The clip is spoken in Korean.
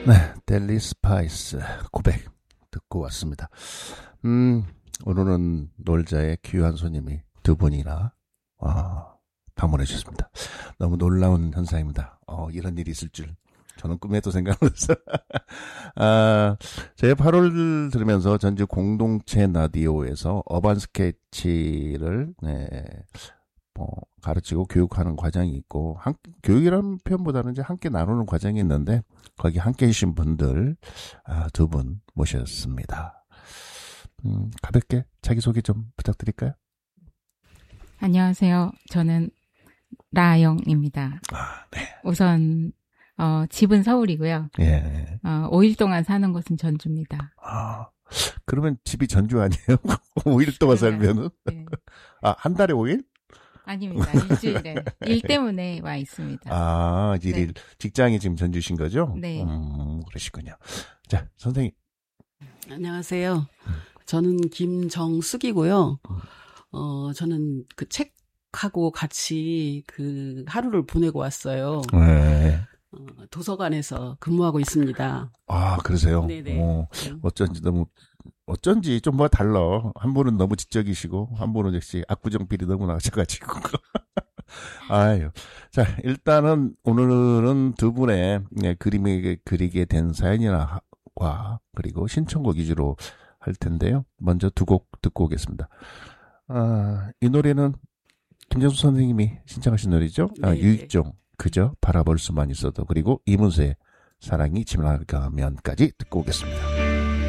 네, 델리 스파이스 고백 듣고 왔습니다. 오늘은 놀자의 귀한 손님이 두 분이나 방문해 주셨습니다. 너무 놀라운 현상입니다. 이런 일이 있을 줄 저는 꿈에도 생각 못했어요. 제가 8월 들으면서 전주 공동체 라디오에서 어반 스케치를 가르치고 교육하는 과정이 있고, 교육이라는 표현보다는 이제 함께 나누는 과정이 있는데, 거기 함께 해주신 분들, 두 분 모셨습니다. 가볍게 자기소개 좀 부탁드릴까요? 안녕하세요. 저는 라영입니다. 네. 우선, 집은 서울이고요. 예. 5일 동안 사는 곳은 전주입니다. 그러면 집이 전주 아니에요? 5일 동안 살면은? 네. 한 달에 5일? 아닙니다. 일주일에. 일 때문에 와 있습니다. 일일. 네. 직장이 지금 전주신 거죠? 네. 그러시군요. 자, 선생님. 안녕하세요. 저는 김정숙이고요. 저는 그 책하고 같이 그 하루를 보내고 왔어요. 네. 도서관에서 근무하고 있습니다. 그러세요? 네네. 어쩐지 좀 달라. 한 분은 너무 지적이시고, 한 분은 역시 압구정필이 너무 나셔가지고. 아유. 자, 일단은 오늘은 두 분의 그림을 그리게 된 사연이나 그리고 신청곡 위주로 할 텐데요. 먼저 두 곡 듣고 오겠습니다. 이 노래는 김정수 선생님이 신청하신 노래죠? 네. 유익종, 그저 바라볼 수만 있어도, 그리고 이문세의 사랑이 지나가면까지 듣고 오겠습니다.